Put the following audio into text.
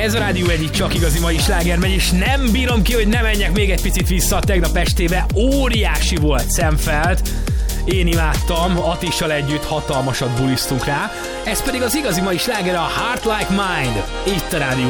Ez a Rádió egyik csak igazi mai sláger megy, és nem bírom ki, hogy ne menjek még egy picit vissza a tegnap estébe. Óriási volt Szemfeld. Én imádtam, Attissal együtt hatalmasat bulisztunk rá. Ez pedig az igazi mai sláger, a Heart Like Mine. Itt a Rádió